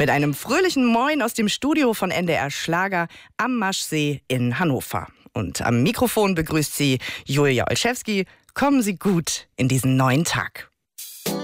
Mit einem fröhlichen Moin aus dem Studio von NDR Schlager am Maschsee in Hannover. Und am Mikrofon begrüßt Sie Julia Olszewski. Kommen Sie gut in diesen neuen Tag.